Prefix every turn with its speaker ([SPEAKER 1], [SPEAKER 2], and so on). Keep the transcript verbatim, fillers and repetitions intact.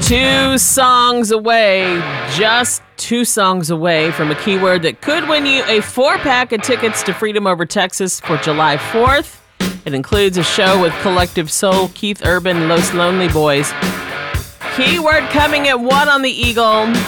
[SPEAKER 1] two songs away, just two songs away from a keyword that could win you a four-pack of tickets to Freedom Over Texas for July fourth. It includes a show with Collective Soul, Keith Urban, Los Lonely Boys. Keyword coming at one on the Eagle.